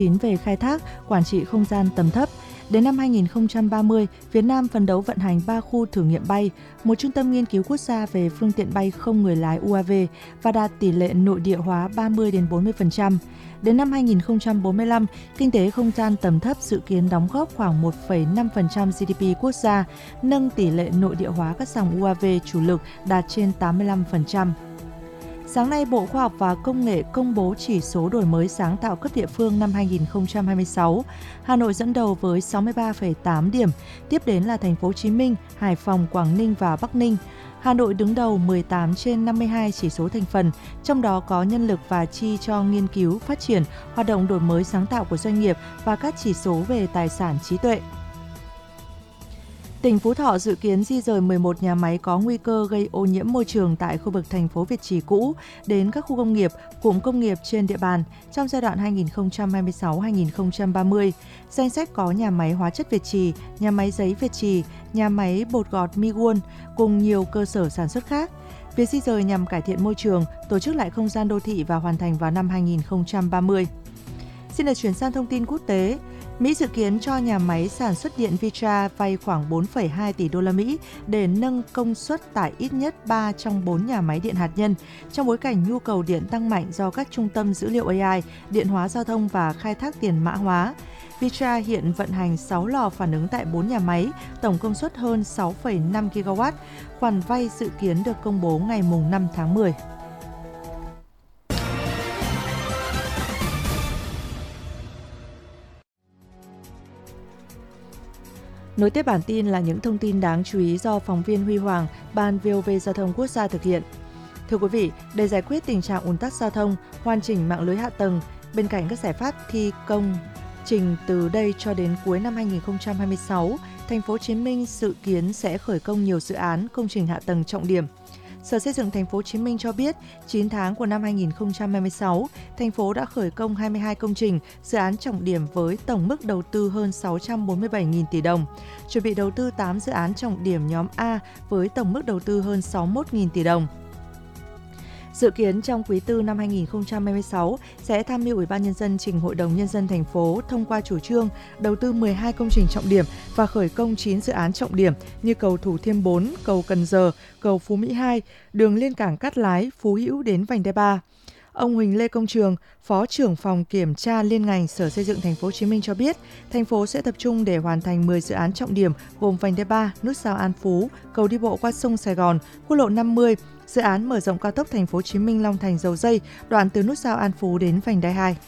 về khai thác, quản trị không gian tầm thấp. Đến năm 2030, Việt Nam phấn đấu vận hành 3 khu thử nghiệm bay, một trung tâm nghiên cứu quốc gia về phương tiện bay không người lái UAV và đạt tỷ lệ nội địa hóa 30-40%. Đến năm 2045, kinh tế không gian tầm thấp dự kiến đóng góp khoảng 1,5% GDP quốc gia, nâng tỷ lệ nội địa hóa các dòng UAV chủ lực đạt trên 85%. Sáng nay, Bộ Khoa học và Công nghệ công bố chỉ số đổi mới sáng tạo cấp địa phương năm 2026. Hà Nội dẫn đầu với 63,8 điểm, tiếp đến là Thành phố Hồ Chí Minh, Hải Phòng, Quảng Ninh và Bắc Ninh. Hà Nội đứng đầu 18 trên 52 chỉ số thành phần, trong đó có nhân lực và chi cho nghiên cứu, phát triển, hoạt động đổi mới sáng tạo của doanh nghiệp và các chỉ số về tài sản trí tuệ. Tỉnh Phú Thọ dự kiến di rời 11 nhà máy có nguy cơ gây ô nhiễm môi trường tại khu vực thành phố Việt Trì cũ đến các khu công nghiệp, cụm công nghiệp trên địa bàn trong giai đoạn 2026-2030. Danh sách có nhà máy hóa chất Việt Trì, nhà máy giấy Việt Trì, nhà máy bột gọt Migun cùng nhiều cơ sở sản xuất khác. Việc di rời nhằm cải thiện môi trường, tổ chức lại không gian đô thị và hoàn thành vào năm 2030. Xin được chuyển sang thông tin quốc tế. Mỹ dự kiến cho nhà máy sản xuất điện Vitra vay khoảng 4,2 tỷ đô la Mỹ để nâng công suất tại ít nhất 3 trong 4 nhà máy điện hạt nhân, trong bối cảnh nhu cầu điện tăng mạnh do các trung tâm dữ liệu AI, điện hóa giao thông và khai thác tiền mã hóa. Vitra hiện vận hành 6 lò phản ứng tại 4 nhà máy, tổng công suất hơn 6,5 GW. Khoản vay dự kiến được công bố ngày 5 tháng 10. Nối tiếp bản tin là những thông tin đáng chú ý do phóng viên Huy Hoàng, Ban VOV Giao thông Quốc gia thực hiện. Thưa quý vị, để giải quyết tình trạng ùn tắc giao thông, hoàn chỉnh mạng lưới hạ tầng, bên cạnh các giải pháp thi công trình từ đây cho đến cuối năm 2026, Thành phố Hồ Chí Minh dự kiến sẽ khởi công nhiều dự án công trình hạ tầng trọng điểm. Sở Xây dựng Thành phố Hồ Chí Minh cho biết, 9 tháng của năm 2026, thành phố đã khởi công 22 công trình, dự án trọng điểm với tổng mức đầu tư hơn 647.000 tỷ đồng, chuẩn bị đầu tư 8 dự án trọng điểm nhóm A với tổng mức đầu tư hơn 61.000 tỷ đồng. Dự kiến trong quý 4 năm 2026 sẽ tham mưu Ủy ban Nhân dân trình Hội đồng Nhân dân thành phố thông qua chủ trương đầu tư 12 công trình trọng điểm và khởi công 9 dự án trọng điểm như cầu Thủ Thiêm 4, cầu Cần Giờ, cầu Phú Mỹ 2, đường liên cảng Cát Lái, Phú Hữu đến vành đai 3. Ông Huỳnh Lê Công Trường, Phó trưởng phòng kiểm tra liên ngành Sở Xây dựng Thành phố Hồ Chí Minh cho biết, thành phố sẽ tập trung để hoàn thành 10 dự án trọng điểm gồm vành đai 3, nút giao An Phú, cầu đi bộ qua sông Sài Gòn, quốc lộ 50, dự án mở rộng cao tốc Thành phố Hồ Chí Minh Long Thành Dầu Giây, đoạn từ nút giao An Phú đến vành đai 2.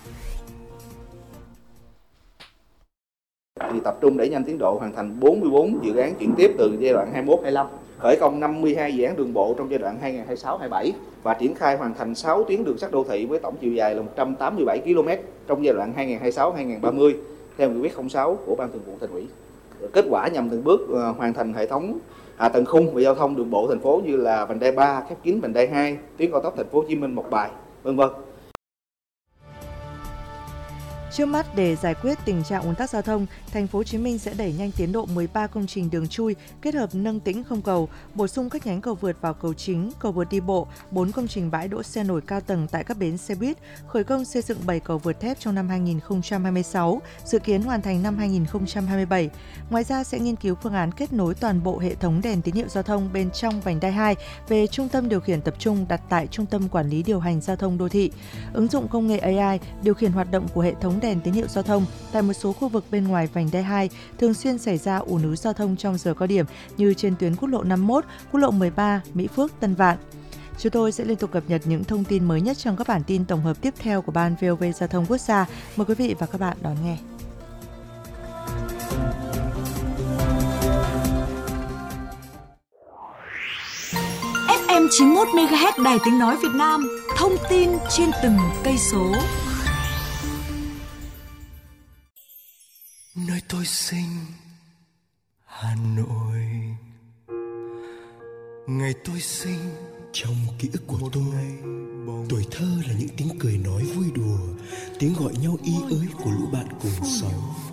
Thì tập trung đẩy nhanh tiến độ hoàn thành 44 dự án chuyển tiếp từ giai đoạn 21-25, khởi công 52 dự án đường bộ trong giai đoạn 2026-27 và triển khai hoàn thành 6 tuyến đường sắt đô thị với tổng chiều dài là 187 km trong giai đoạn 2026-2030 theo nghị quyết 06 của Ban Thường vụ Thành ủy. Kết quả nhằm từng bước hoàn thành hệ thống hạ tầng khung về giao thông đường bộ thành phố như là vành đai 3, khép kín vành đai 2, tuyến cao tốc Thành phố Hồ Chí Minh Mộc Bài, v.v. Trước mắt, để giải quyết tình trạng ùn tắc giao thông, Thành phố Hồ Chí Minh sẽ đẩy nhanh tiến độ 13 công trình đường chui kết hợp nâng tĩnh không cầu, bổ sung các nhánh cầu vượt vào cầu chính, cầu vượt đi bộ, 4 công trình bãi đỗ xe nổi cao tầng tại các bến xe buýt, khởi công xây dựng 7 cầu vượt thép trong năm 2026, dự kiến hoàn thành năm 2027. Ngoài ra sẽ nghiên cứu phương án kết nối toàn bộ hệ thống đèn tín hiệu giao thông bên trong vành đai 2 về trung tâm điều khiển tập trung đặt tại Trung tâm Quản lý điều hành giao thông đô thị, ứng dụng công nghệ AI điều khiển hoạt động của hệ thống đèn tín hiệu giao thông tại một số khu vực bên ngoài vành đai 2 thường xuyên xảy ra ùn ứ giao thông trong giờ cao điểm như trên tuyến quốc lộ 51, quốc lộ 13, Mỹ Phước, Tân Vạn. Chúng tôi sẽ liên tục cập nhật những thông tin mới nhất trong các bản tin tổng hợp tiếp theo của Ban VOV Giao thông Quốc gia. Mời quý vị và các bạn đón nghe. FM 91 MHz Đài Tiếng nói Việt Nam, thông tin trên từng cây số. Nơi tôi sinh, Hà Nội. Ngày tôi sinh, trong ký ức của tôi, tuổi thơ là những tiếng cười nói vui đùa, tiếng gọi nhau y ới của lũ bạn cùng xóm.